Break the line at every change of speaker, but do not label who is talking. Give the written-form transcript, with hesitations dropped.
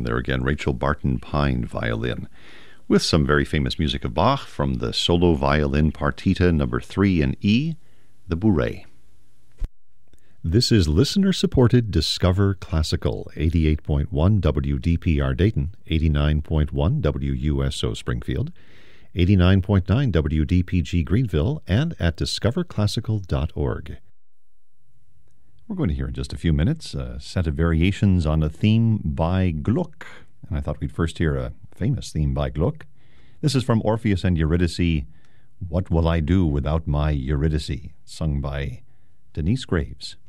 there again, Rachel Barton Pine violin, with some very famous music of Bach from the Solo Violin Partita No. 3 in E, the Bourrée. This is listener-supported Discover Classical, 88.1 WDPR Dayton, 89.1 WUSO Springfield, 89.9 WDPG Greenville, and at discoverclassical.org. We're going to hear in just a few minutes a set of variations on a theme by Gluck. And I thought we'd first hear a famous theme by Gluck. This is from Orpheus and Eurydice, What Will I Do Without My Eurydice, sung by Denise Graves.